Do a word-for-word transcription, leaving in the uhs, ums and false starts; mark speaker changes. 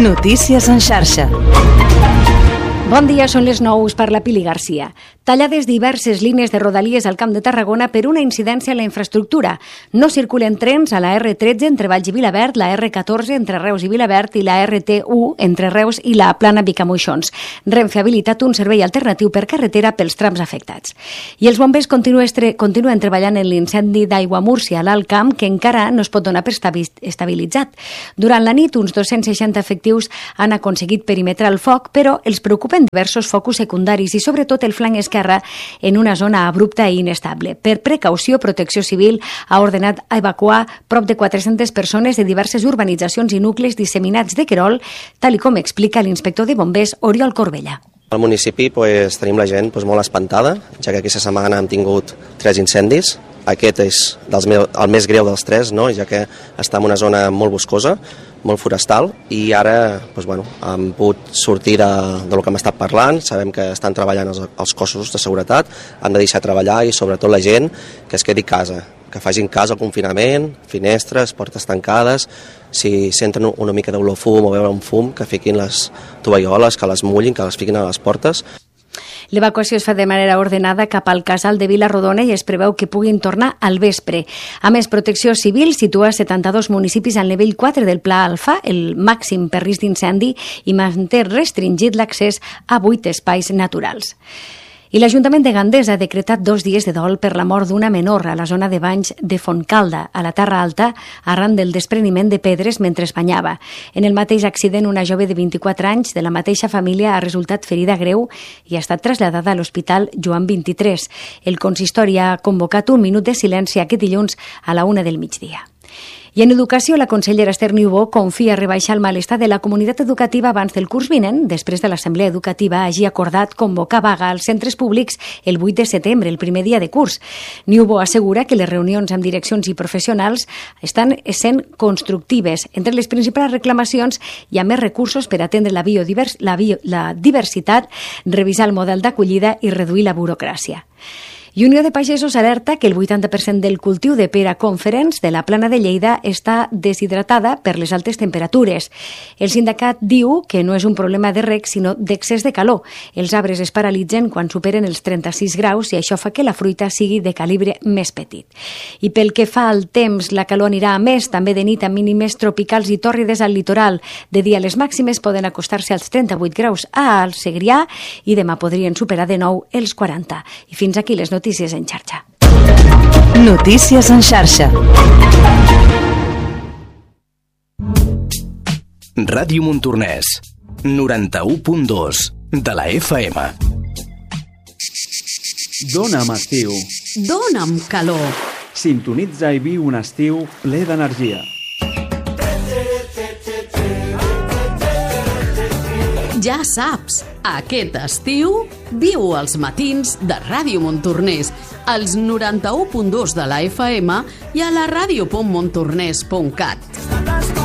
Speaker 1: Notícies en xarxa.
Speaker 2: Bon dia, són les nou, us parla Pili Garcia. Tallades diverses línies de rodalies al Camp de Tarragona per una incidència en la infraestructura. No circulen trens a la erre tretze entre Valls i Vilaverd, la erre catorze entre Reus i Vilaverd i la erre te u entre Reus i la Plana Vicamoixons. Renfe ha habilitat un servei alternatiu per carretera pels trams afectats. I els bombers continuen treballant en l'incendi d'Aigua Múrcia a l'Alt Camp, que encara no es pot donar per estabilitzat. Durant la nit, uns dos-cents seixanta efectius han aconseguit perimetrar el foc, però els preocupen diversos focus secundaris i sobretot el flanc esquerre en una zona abrupta i inestable. Per precaució, Protecció Civil ha ordenat evacuar prop de quatre-centes persones de diverses urbanitzacions i nuclis disseminats de Querol, tal i com explica l'inspector de bombers Oriol Corbella.
Speaker 3: Al municipi pues, tenim la gent pues, molt espantada, ja que aquesta setmana hem tingut tres incendis. Aquest és dels, el més greu dels tres, no? Ja que està en una zona molt boscosa, molt forestal, i ara doncs, bueno, hem pogut sortir de, del que hem estat parlant. Sabem que estan treballant els, els cossos de seguretat, han de deixar treballar i sobretot la gent que es quedi a casa, que facin cas al confinament, finestres, portes tancades, si senten una mica d'olor fum o veure un fum, que fiquin les tovalloles, que les mullin, que les fiquin a les portes.
Speaker 2: L'evacuació es fa de manera ordenada cap al casal de Vila-rodona i es preveu que puguin tornar al vespre. A més, Protecció Civil situa setanta-dos municipis al nivell quatre del Pla Alfa, el màxim per risc d'incendi, i manté restringit l'accés a vuit espais naturals. I l'Ajuntament de Gandesa ha decretat dos dies de dol per la mort d'una menor a la zona de banys de Fontcalda, a la Terra Alta, arran del despreniment de pedres mentre es banyava. En el mateix accident, una jove de vint-i-quatre anys de la mateixa família ha resultat ferida greu i ha estat traslladada a l'Hospital Joan vint-i-tres. El consistori ha convocat un minut de silenci aquest dilluns a la una del migdia. I en educació, la consellera Esther Niubó confia rebaixar el malestar de la comunitat educativa abans del curs vinent, després de l'Assemblea Educativa hagi acordat convocar vaga als centres públics el vuit de setembre, el primer dia de curs. Niubó assegura que les reunions amb direccions i professionals estan sent constructives. Entre les principals reclamacions hi ha més recursos per atendre la, biodivers, la, bio, la diversitat, revisar el model d'acollida i reduir la burocràcia. I Unió de Pagesos alerta que el vuitanta per cent del cultiu de pera Conference de la Plana de Lleida està deshidratada per les altes temperatures. El sindicat diu que no és un problema de reg, sinó d'excés de calor. Els arbres es paralitzen quan superen els trenta-sis graus i això fa que la fruita sigui de calibre més petit. I pel que fa al temps, la calor anirà a més, també de nit amb mínimes tropicals i tòrrides al litoral. De dia les màximes poden acostar-se als trenta-vuit graus al Segrià i demà podrien superar de nou els quaranta. I fins aquí les notícies. Notícies en xarxa.
Speaker 1: Notícies en xarxa.
Speaker 4: Ràdio Montornès, noranta-u punt dos de la efa ema.
Speaker 5: Dóna'm estiu.
Speaker 6: Dóna'm calor.
Speaker 5: Sintonitza i viu un estiu ple d'energia.
Speaker 6: Ja saps, aquest estiu viu els matins de Ràdio Montornès, als noranta-u punt dos de la efa ema i a la ràdio punt montornès punt cat.